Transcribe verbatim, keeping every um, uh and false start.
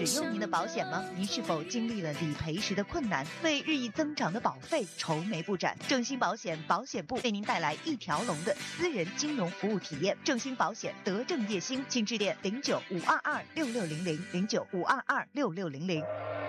使用您的保险吗？您是否经历了理赔时的困难，为日益增长的保费愁眉不展？正兴保险保险部为您带来一条龙的私人金融服务体验。正兴保险德正叶兴，请致电零九五二二六六零零零九五二二六六零零。